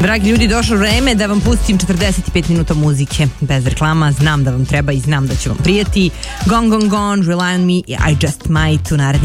Dragi ljudi, došlo vreme da vam pustim 45 minuta muzike bez reklama. Znam da vam treba i znam da će vam prijeti. Gone, Gone, Gone, Rely on Me i I Just Might u narednih